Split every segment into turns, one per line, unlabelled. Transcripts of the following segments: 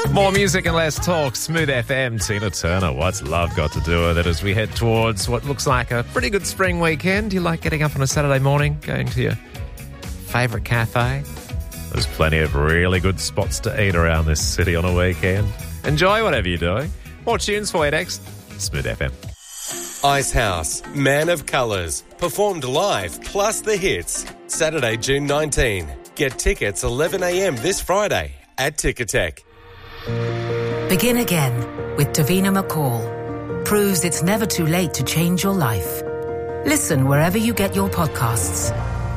More music and less talk. Smooth FM, Tina Turner. What's love got to do with it as we head towards what looks like a pretty good spring weekend? You like getting up on a Saturday morning, going to your favourite cafe? There's plenty of really good spots to eat around this city on a weekend. Enjoy whatever you're doing. More tunes for you next. Smooth FM.
Icehouse, Man of Colours, performed live plus the hits. Saturday, June 19. Get tickets 11 a.m. this Friday at Ticketek.
Begin again with Davina McCall. Proves it's never too late to change your life. Listen wherever you get your podcasts.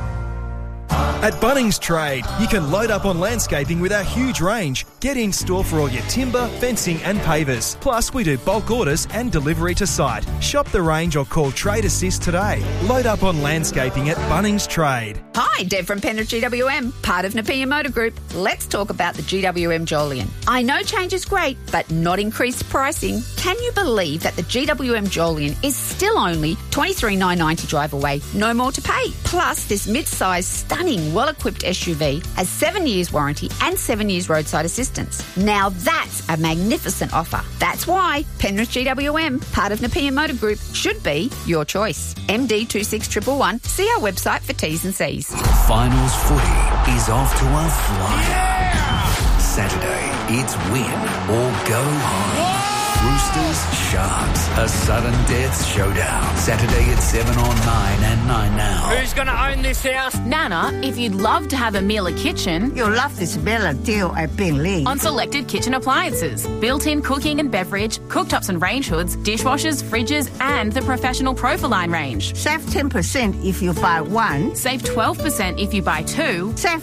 At Bunnings Trade, you can load up on landscaping with our huge range. Get in store for all your timber, fencing and pavers. Plus, we do bulk orders and delivery to site. Shop the range or call Trade Assist today. Load up on landscaping at Bunnings Trade.
Hi, Deb from Penrith GWM, part of Napier Motor Group. Let's talk about the GWM Jolion. I know change is great, but not increased pricing. Can you believe that the GWM Jolion is still only $23,990 drive away, no more to pay? Plus, this mid-sized, stunning, well-equipped SUV has 7 years warranty and 7 years roadside assistance. Now that's a magnificent offer. That's why Penrith GWM, part of Napier Motor Group, should be your choice. MD 26111. See our website for T's and C's.
Finals footy is off to a flyer. Yeah! Saturday, it's win or go home. Roosters, Sharks, a sudden death showdown. Saturday at 7 on 9 and 9 now.
Who's going to own this house?
Nana, if you'd love to have a Miele kitchen,
you'll love this Bella deal at Bingley.
On selected kitchen appliances, built-in cooking and beverage, cooktops and range hoods, dishwashers, fridges, and the professional Profiline range.
Save 10% if you buy one.
Save 12% if you buy two.
Save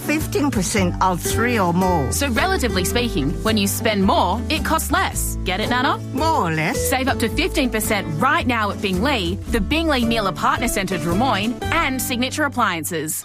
15% on 3 or more.
So relatively speaking, when you spend more, it costs less. Get it, Nana?
More or less.
Save up to 15% right now at Bingley, the Bingley Miele Partner Centre Drummoyne, and Signature Appliances.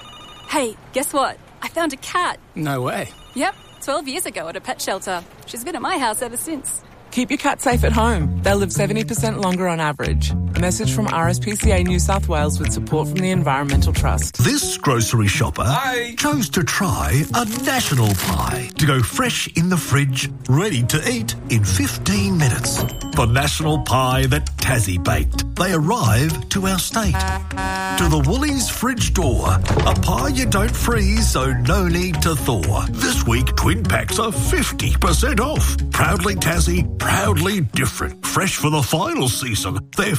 Hey, guess what? I found a cat.
No way.
Yep, 12 years ago at a pet shelter. She's been at my house ever since.
Keep your cat safe at home. They'll live 70% longer on average. A message from RSPCA New South Wales with support from the Environmental Trust.
This grocery shopper chose to try a national pie to go fresh in the fridge, ready to eat in 15 minutes. The national pie that Tassie baked. They arrive to our state. To the Woolies fridge door. A pie you don't freeze, so no need to thaw. This week, twin packs are 50% off. Proudly Tassie, proudly different. Fresh for the final season. They're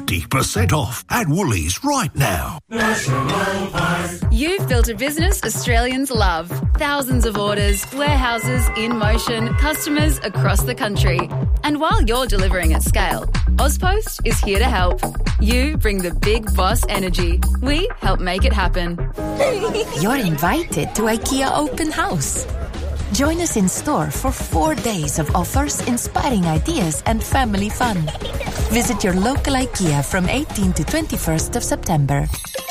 50% off at Woolies right now.
National Pies. You've built a business Australians love. Thousands of orders, warehouses in motion, customers across the country. And while you're delivering at scale, Ozpost is here to help. You bring the big boss energy. We help make it happen.
You're invited to IKEA Open House. Join us in store for 4 days of offers, inspiring ideas and family fun. Visit your local IKEA from 18 to 21st of September.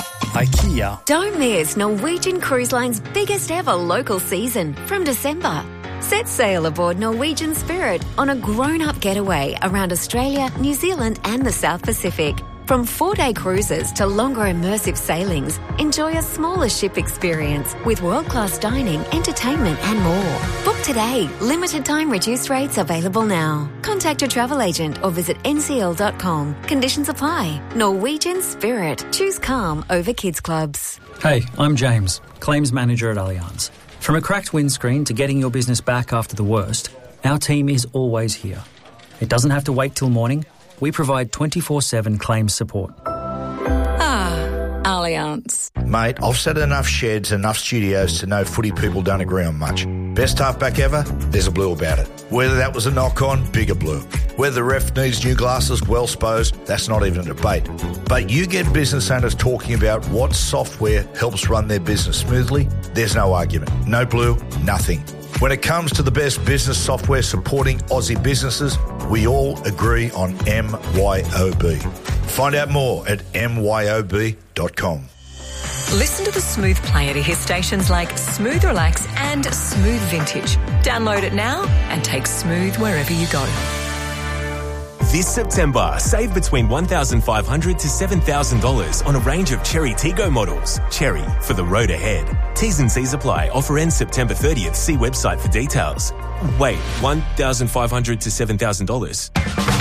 IKEA. Don't miss Norwegian Cruise Line's biggest ever local season from December. Set sail aboard Norwegian Spirit on a grown-up getaway around Australia, New Zealand and the South Pacific. From 4-day cruises to longer immersive sailings, enjoy a smaller ship experience with world-class dining, entertainment and more. Book today. Limited time reduced rates available now. Contact your travel agent or visit ncl.com. Conditions apply. Norwegian Spirit. Choose calm over kids clubs.
Hey, I'm James, Claims Manager at Allianz. From a cracked windscreen to getting your business back after the worst, our team is always here. It doesn't have to wait till morning. We provide 24/7 claims support.
Allianz.
Mate, I've set enough sheds, enough studios to know footy people don't agree on much. Best halfback ever? There's a blue about it. Whether that was a knock-on, bigger blue. Whether the ref needs new glasses, well sposed, that's not even a debate. But you get business owners talking about what software helps run their business smoothly, there's no argument. No blue, nothing. When it comes to the best business software supporting Aussie businesses, we all agree on MYOB. Find out more at myob.com.
Listen to the Smooth Player to hear stations like Smooth Relax and Smooth Vintage. Download it now and take Smooth wherever you go.
This September, save between $1,500 to $7,000 on a range of Chery Tiggo models. Chery, for the road ahead. T's and C's apply. Offer ends September 30th. See website for details. Wait, $1,500 to $7,000?